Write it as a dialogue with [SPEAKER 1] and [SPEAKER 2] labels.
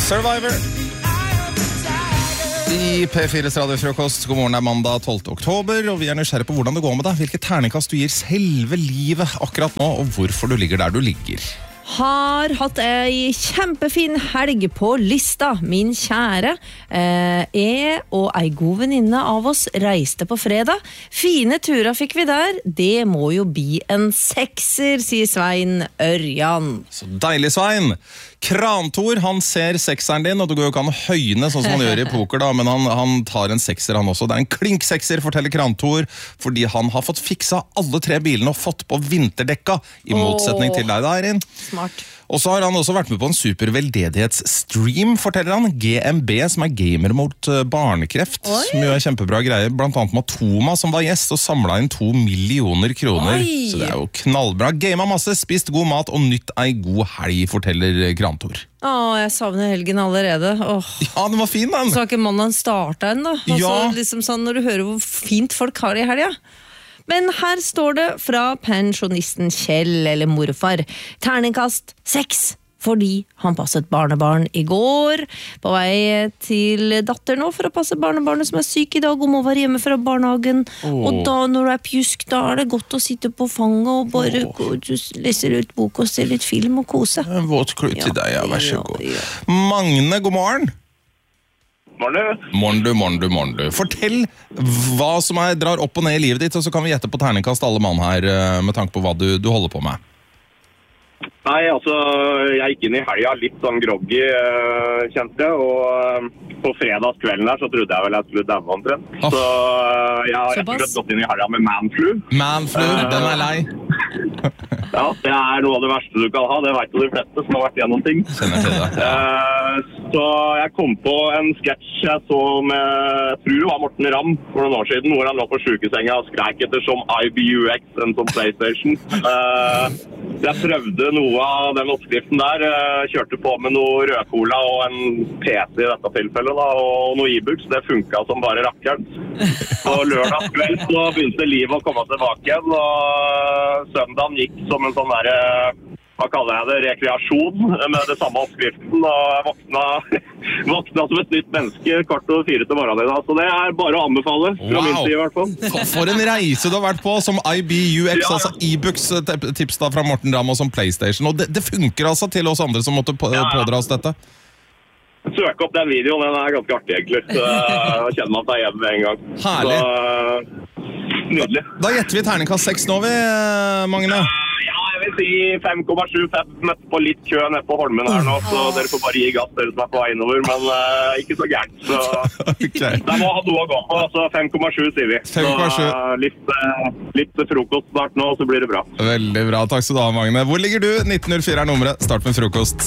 [SPEAKER 1] Survivor I P4s radiofrokost. God morgen, det mandag 12. oktober, og vi nysgjerrig på hvordan det går med deg. Hvilke terningkast du gir selve livet akkurat nå, og hvorfor du ligger der du ligger.
[SPEAKER 2] Har hatt ei kjempefin helg på lista, min kjære. Jeg og ei god venninne av oss reiste på fredag. Fine turer fikk vi der. Det må jo bli en 6er, sier Svein Ørjan.
[SPEAKER 1] Så deilig, Svein. Krantor, han ser 6eren din, og det går jo ikke an å høyne sånn som han gjør i poker da, men han tar en 6er han også. Det en klink 6er, forteller Krantor, fordi han har fått fiksa alle 3 bilene og fått på vinterdekka, i motsetning til deg da, Erin.
[SPEAKER 2] Smart.
[SPEAKER 1] Og så har han også vært med på en super veldedighetsstream, forteller han. GMB, som gamer mot barnekreft, som jo kjempebra greier. Blant annet Matoma, som var gjest, og samlet inn 2 millioner kroner.
[SPEAKER 2] Oi.
[SPEAKER 1] Så det jo knallbra. Gamet masse, spist god mat og nytt ei god helg, forteller Krantor.
[SPEAKER 2] Jeg savner helgen allerede.
[SPEAKER 1] Ja, den var fin, den.
[SPEAKER 2] Så har ikke mannen startet ennå. Liksom sånn, når du hører hvor fint folk har det i helga. Men her står det fra pensjonisten Kjell, eller morfar. Terningkast 6, fordi han passet barnebarn i går. På vei til datter nå for å passe barnebarnet som syk i dag, og må være hjemme fra barnehagen. Og da, når du pjusk, da det godt å sitte på fanget og bare lese ut bok og se litt film og kose.
[SPEAKER 1] En våt klut til deg, ja, vær så god. Magne, god morgen. Morgen du. Fortell hva som drar opp og ned i livet ditt, og så kan vi gjette på terningkast alle mann her, med tanke på hva du holder på med.
[SPEAKER 3] Nei, altså, jeg gikk inn i helga litt sånn groggy, kjente jeg, og på fredagskvelden der så trodde jeg vel jeg skulle daue omtrent. Så jeg har rett og slett gått inn i helga med manflu.
[SPEAKER 1] Manflu, den lei.
[SPEAKER 3] Ja, det noe av det verste du kan ha, det vet jo de fleste som har vært gjennom ting.
[SPEAKER 1] Kjenner til det.
[SPEAKER 3] Så jeg kom på en sketsj jeg så med, jeg tror det var Morten Ramm for noen år siden, hvor han lå på sykesenga og skrek etter som IBUX, en som PlayStation. Jeg prøvde noe av den oppskriften der, kjørte på med noe rødcola og en PC i dette tilfellet da, og noe e-books. Det funket som bare rakkeren. Så lørdagskveld så begynte livet å komme tilbake igjen, og søndagen gikk som en sånn der, hva kaller jeg det, rekreasjon med det samme oppskriften, og jeg våkna som et nytt menneske 3:15 til morgenen i dag, så det bare å anbefale, fra min side i hvert fall.
[SPEAKER 1] For en reise du har vært på, som IBUX, altså e-books tips da fra Morten Ramm og som PlayStation, og det funker altså til oss andre som måtte pådra oss dette.
[SPEAKER 3] Søk opp den videoen, den ganske artig egentlig, så jeg kjenner meg at jeg hjemme med en gang.
[SPEAKER 1] Herlig.
[SPEAKER 3] Så, nydelig.
[SPEAKER 1] Da gjetter vi terningkast 6 nå, Magne.
[SPEAKER 3] Jeg vil si 5,75 møtte på litt kø nede på Holmen her nå, så dere får bare gi gass dere som på vei innover, men ikke så gærent. Så
[SPEAKER 1] Okay.
[SPEAKER 3] det må ha noe å gå på, så 5,7 sier vi.
[SPEAKER 1] 5,7.
[SPEAKER 3] Så litt frokost snart nå, så blir det bra.
[SPEAKER 1] Veldig bra, takk skal du ha, Magne. Hvor ligger du? 1904 nummeret, start med frokost.